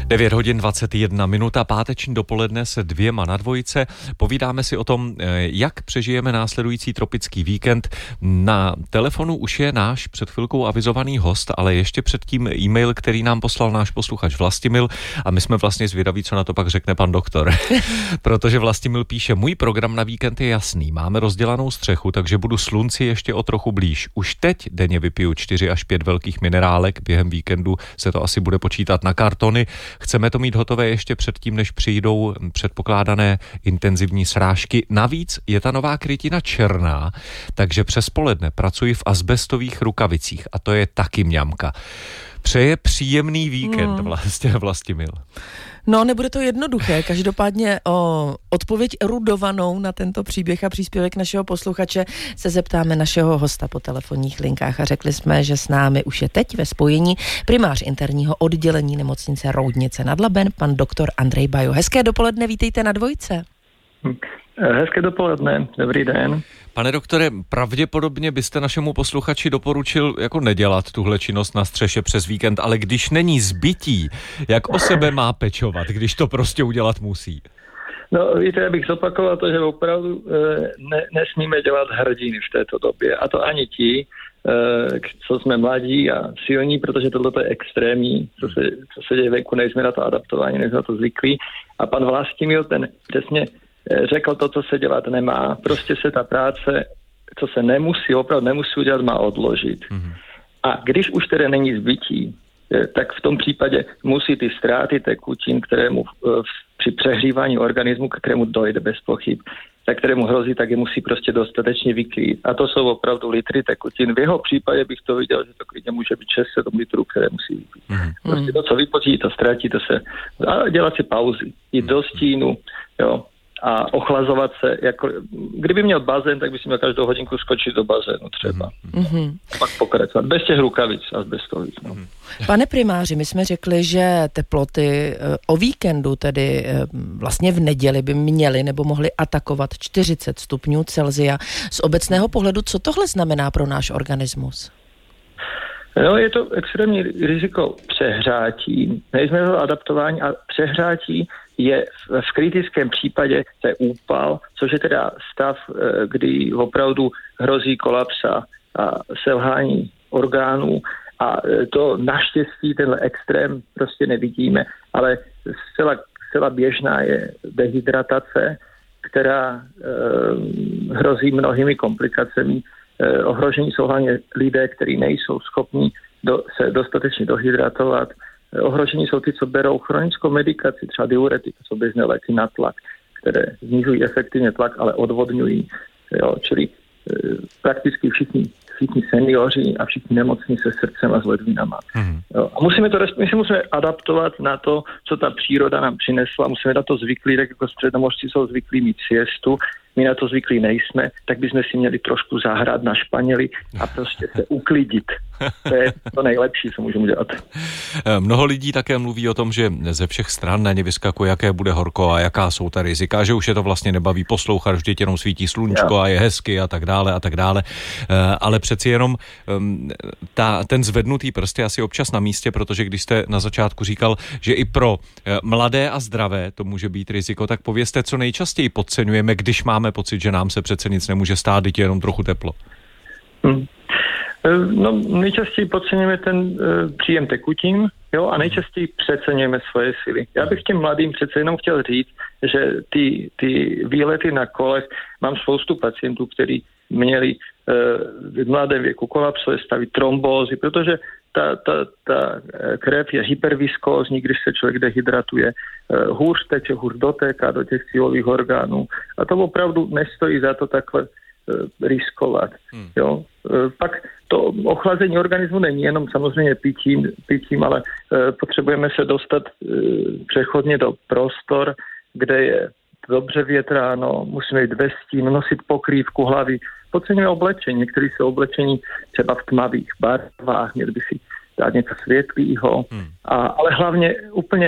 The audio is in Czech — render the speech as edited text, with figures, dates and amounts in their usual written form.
9 hodin 21 minuta, páteční dopoledne se 2 na dvojce. Povídáme si o tom, jak přežijeme následující tropický víkend. Na telefonu už je náš před chvilkou avizovaný host, ale ještě předtím e-mail, který nám poslal náš posluchač Vlastimil, a my jsme vlastně zvědaví, co na to pak řekne pan doktor. Protože Vlastimil píše: můj program na víkend je jasný, máme rozdělanou střechu, takže budu slunci ještě o trochu blíž. Už teď denně vypiju 4 až 5 velkých minerálek, během víkendu se to asi bude počítat na kartony. Chceme to mít hotové ještě předtím, než přijdou předpokládané intenzivní srážky. Navíc je ta nová krytina černá, takže přes poledne pracuji v azbestových rukavicích a to je taky mňamka. Přeje příjemný víkend Vlastimil. No, nebude to jednoduché. Každopádně o odpověď erudovanou na tento příběh a příspěvek našeho posluchače se zeptáme našeho hosta po telefonních linkách a řekli jsme, že s námi už je teď ve spojení primář interního oddělení nemocnice Roudnice nad Labem, pan doktor Andrej Bajo. Hezké dopoledne, vítejte na dvojce. Hezké dopoledne, dobrý den. Pane doktore, pravděpodobně byste našemu posluchači doporučil jako nedělat tuhle činnost na střeše přes víkend, ale když není zbytí, jak o sebe má pečovat, když to prostě udělat musí? No víte, já bych zopakoval to, že opravdu nesmíme dělat hrdiny v této době. A to ani ti, co jsme mladí a silní, protože tohle je extrémní, co se děje venku, nejsme na to adaptováni, nejsme na to zvyklí. A pan Vlastimil ten přesně řekl to, co se dělat nemá. Prostě se ta práce, co se nemusí, opravdu nemusí udělat, má odložit. Mm-hmm. A když už tedy není zbytí, tak v tom případě musí ty ztráty tekutin, kterému při přehřívání organismu, kterému dojde bez pochyb, tak kterému hrozí, tak je musí prostě dostatečně vykrýt. A to jsou opravdu litry tekutin. V jeho případě bych to viděl, že to klidně může být 6-7 litrů, které musí vypít. Mm-hmm. Prostě to, co vypotí, to ztratí, to se... A dělat si pauzy. Jít do stínu, jo. A ochlazovat se, jako kdyby měl bazén, tak by si měl každou hodinku skočit do bazénu třeba. Mm-hmm. Pak pokračovat. Bez těch rukavic a bez toho. No. Pane primáři, my jsme řekli, že teploty o víkendu, tedy vlastně v neděli, by měly nebo mohly atakovat 40 stupňů Celsia. Z obecného pohledu, co tohle znamená pro náš organismus? No, je to extrémní riziko přehřátí. Nejsme to adaptování a přehřátí je v kritickém případě to je úpal, což je teda stav, kdy opravdu hrozí kolaps a selhání orgánů a to naštěstí tenhle extrém prostě nevidíme, ale zcela běžná je dehydratace, která hrozí mnohými komplikacemi. Ohrožení jsou hlavně lidé, kteří nejsou schopni se dostatečně dohydratovat. Ohrožení jsou ty, co berou chronickou medikaci, třeba diuretika, jsou běžné léky na tlak, které snižují efektivně tlak, ale odvodňují. Jo, čili prakticky všichni seniori a všichni nemocní se srdcem a s ledvinama. Jo, a my se musíme adaptovat na to, co ta příroda nám přinesla, musíme na to zvyklí, tak jako středomořci jsou zvyklí mít siestu, my na to zvyklí nejsme, tak bychom si měli trošku zahrát na španěli a prostě se uklidit. To je to nejlepší, co můžeme dělat. Mnoho lidí také mluví o tom, že ze všech stran na ně vyskakuje, jaké bude horko a jaká jsou ta rizika, že už je to vlastně nebaví poslouchat, vždyť jenom svítí sluníčko a je hezky a tak dále. Ale přeci jenom ten zvednutý prst je asi občas na místě, protože když jste na začátku říkal, že i pro mladé a zdravé to může být riziko, tak povězte, co nejčastěji podceňujeme, když máme pocit, že nám se přece nic nemůže stát, je jenom trochu teplo. No, nejčastěji podceňujeme ten příjem tekutin, jo, a nejčastěji přeceňujeme svoje síly. Já bych těm mladým přece jenom chtěl říct, že ty výlety na kolech, mám spoustu pacientů, kteří měli v mladém věku kolapsové stavy, trombózy, protože ta krev je hyperviskózní, když se člověk dehydratuje, hůř teče, hůř dotéká do těch cílových orgánů. A to opravdu nestojí za to takhle riskovat. Jo? Pak to ochlazení organismu není jenom samozřejmě pitím, ale potřebujeme se dostat přechodně do prostor, kde je dobře větráno, musíme jít ve stínu, nosit pokrývku hlavy. Podceňujeme oblečení, někteří jsou oblečení třeba v tmavých barvách, měli by si dát něco světlýho, ale hlavně úplně